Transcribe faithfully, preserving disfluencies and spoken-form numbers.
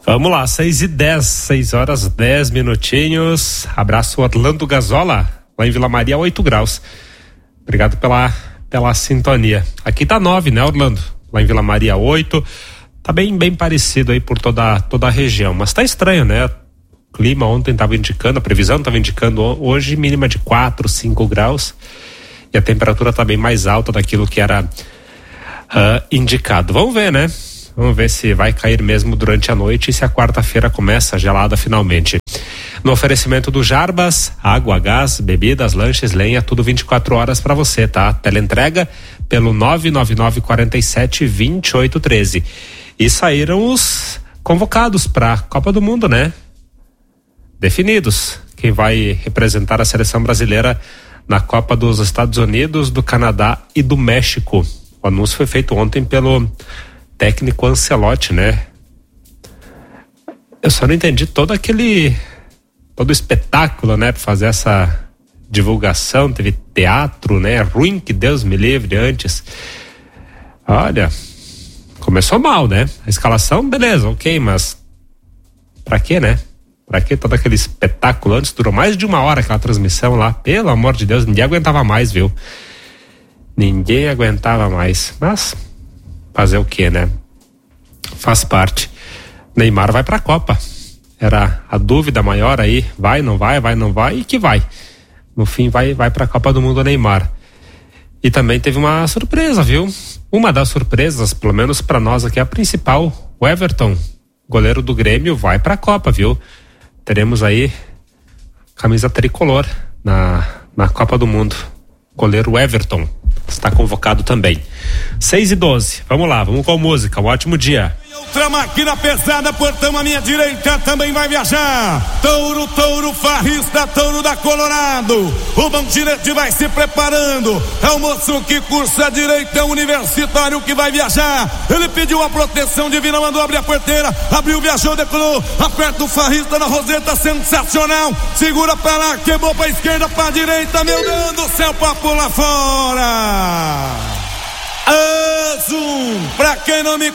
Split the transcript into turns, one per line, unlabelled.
Vamos lá, seis e dez, seis horas, dez minutinhos. Abraço Orlando Gazola, lá em Vila Maria, oito graus. Obrigado pela, pela sintonia. Aqui tá nove, né, Orlando? Lá em Vila Maria, oito. Tá bem, bem parecido aí por toda, toda a região, mas tá estranho, né? O clima ontem tava indicando, a previsão tava indicando hoje mínima de quatro, cinco graus. E a temperatura tá bem mais alta daquilo que era uh, indicado. Vamos ver, né? Vamos ver se vai cair mesmo durante a noite e se a quarta-feira começa gelada finalmente. No oferecimento do Jarbas, água, gás, bebidas, lanches, lenha, tudo vinte e quatro horas para você, tá? Teleentrega pelo nove nove nove quatro sete, dois oito um três. E saíram os convocados para a Copa do Mundo, né? Definidos. Quem vai representar a seleção brasileira na Copa dos Estados Unidos, do Canadá e do México. O anúncio foi feito ontem pelo técnico Ancelotti, né? Eu só não entendi todo aquele todo o espetáculo, né, para fazer essa divulgação. Teve teatro, né? Ruim que Deus me livre antes. Olha, começou mal, né? A escalação, beleza, ok, mas pra quê, né? Pra que todo aquele espetáculo antes? Durou mais de uma hora aquela transmissão lá, pelo amor de Deus, ninguém aguentava mais, viu? Ninguém aguentava mais, mas fazer o que, né? Faz parte. Neymar vai pra Copa. Era a dúvida maior aí, vai, não vai, vai, não vai, e que vai. No fim vai, vai pra Copa do Mundo Neymar. E também teve uma surpresa, viu? Uma das surpresas, pelo menos pra nós aqui, a principal, o Everton, goleiro do Grêmio, vai pra Copa, viu? Teremos aí camisa tricolor na, na Copa do Mundo. Goleiro Everton está convocado também. seis e doze, vamos lá, vamos com música. Um ótimo dia.
Outra máquina pesada, portão à minha direita, também vai viajar. Touro, touro, farrista, touro da Colorado. O Bandirete vai se preparando. É o moço que cursa a direita, é o universitário que vai viajar. Ele pediu a proteção divina, mandou abrir a porteira. Abriu, viajou, decolou. Aperta o farrista na roseta, sensacional. Segura pra lá, quebrou pra esquerda, pra direita. Meu Deus do céu, pra pular fora. Azul, pra quem não me